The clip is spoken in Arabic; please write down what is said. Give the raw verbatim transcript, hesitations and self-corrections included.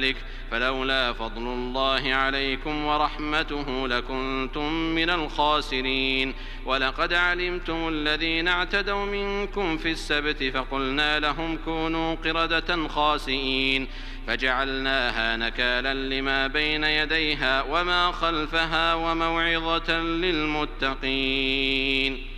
فلولا فضل الله عليكم ورحمته لكنتم من الخاسرين. ولقد علمتم الذين اعتدوا منكم في السبت فقلنا لهم كونوا قردة خاسئين فجعلناها نكالا لما بين يديها وما خلفها وموعظة للمتقين.